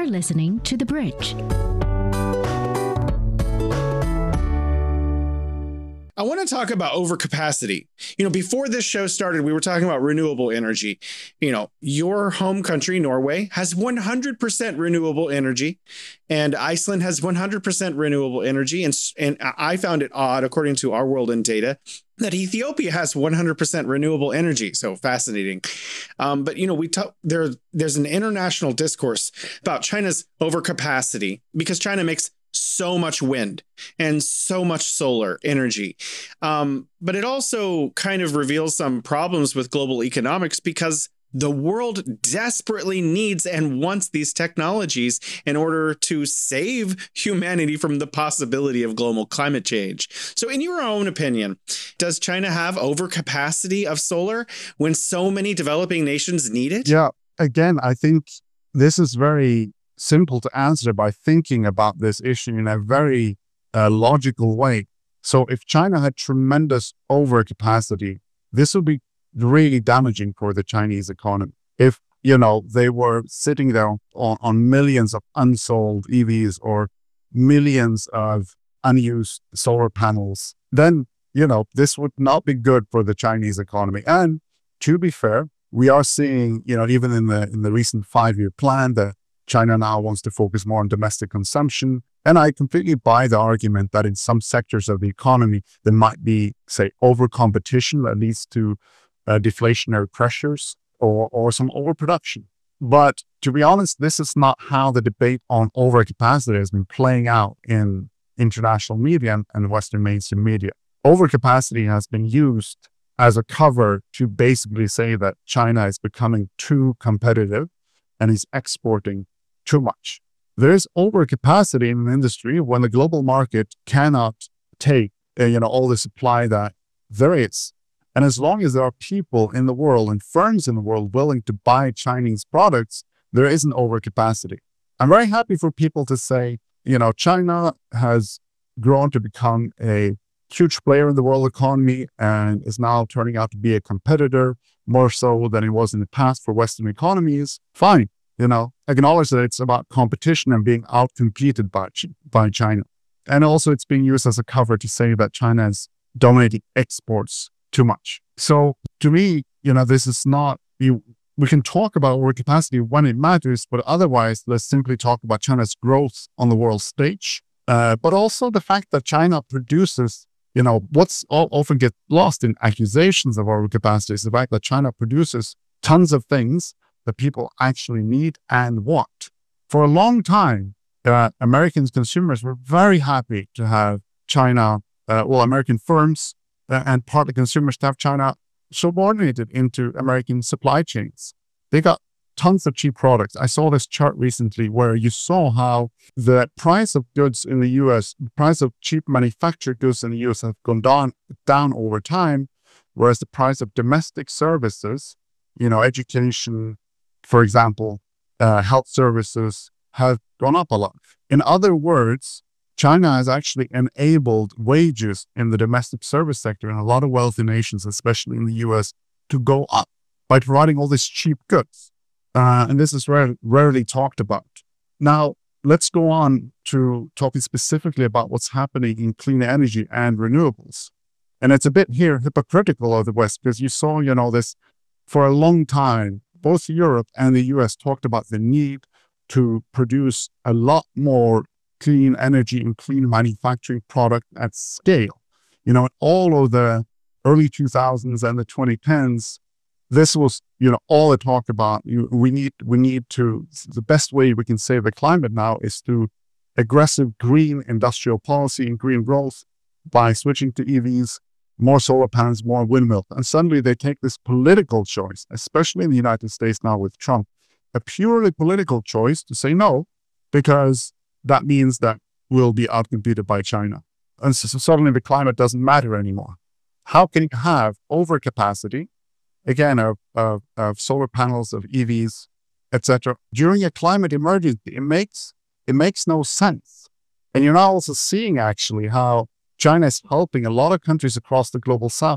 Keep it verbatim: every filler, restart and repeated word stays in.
You're listening to The Bridge. I want to talk about overcapacity. You know, before this show started, we were talking about renewable energy. You know, your home country, Norway, has one hundred percent renewable energy, and Iceland has one hundred percent renewable energy. And, and I found it odd, according to Our World in Data, that Ethiopia has one hundred percent renewable energy. So fascinating. Um, but, you know, we talk there. There's an international discourse about China's overcapacity because China makes so much wind and so much solar energy. Um, but it also kind of reveals some problems with global economics because the world desperately needs and wants these technologies in order to save humanity from the possibility of global climate change. So in your own opinion, does China have overcapacity of solar when so many developing nations need it? Yeah, again, I think this is very simple to answer by thinking about this issue in a very uh, logical way. So if China had tremendous overcapacity, this would be really damaging for the Chinese economy. If, you know, they were sitting there on, on millions of unsold E Vs or millions of unused solar panels, then, you know, this would not be good for the Chinese economy. And to be fair, we are seeing, you know, even in the in the recent five-year plan that China now wants to focus more on domestic consumption. And I completely buy the argument that in some sectors of the economy, there might be, say, over-competition that leads to uh, deflationary pressures or, or some overproduction. But to be honest, this is not how the debate on overcapacity has been playing out in international media and, and Western mainstream media. Overcapacity has been used as a cover to basically say that China is becoming too competitive and is exporting too much. There is overcapacity in an industry when the global market cannot take uh, you know, all the supply that there is. And as long as there are people in the world and firms in the world willing to buy Chinese products, there is an overcapacity. I'm very happy for people to say, you know, China has grown to become a huge player in the world economy and is now turning out to be a competitor more so than it was in the past for Western economies. Fine. You know, acknowledge that it's about competition and being outcompeted by, by China. And also it's being used as a cover to say that China is dominating exports too much. So to me, you know, this is not, you, we can talk about overcapacity when it matters, but otherwise let's simply talk about China's growth on the world stage. Uh, but also the fact that China produces, you know, what's all, often get lost in accusations of overcapacity is the fact that China produces tons of things that people actually need and want. For a long time, uh, American consumers were very happy to have China, uh, well, American firms uh, and partly consumers to have China subordinated into American supply chains. They got tons of cheap products. I saw this chart recently where you saw how the price of goods in the U S, the price of cheap manufactured goods in the U S have gone down, down over time, whereas the price of domestic services, you know, education, for example, uh, health services have gone up a lot. In other words, China has actually enabled wages in the domestic service sector in a lot of wealthy nations, especially in the U S, to go up by providing all these cheap goods. Uh, and this is rare, rarely talked about. Now, let's go on to talking specifically about what's happening in clean energy and renewables. And it's a bit here hypocritical of the West because you saw, you know, this for a long time. Both Europe and the U S talked about the need to produce a lot more clean energy and clean manufacturing product at scale. You know, in all of the early two thousands and the twenty tens, this was, you know, all they talked about. You, we need, we need to, the best way we can save the climate now is through aggressive green industrial policy and green growth by switching to E Vs, more solar panels, more windmills. And suddenly they take this political choice, especially in the United States now with Trump, a purely political choice to say no, because that means that we'll be outcompeted by China. And so, so suddenly the climate doesn't matter anymore. How can you have overcapacity, again, of, of, of solar panels, of E Vs, et cetera, during a climate emergency? It makes, it makes no sense. And you're now also seeing actually how China is helping a lot of countries across the global south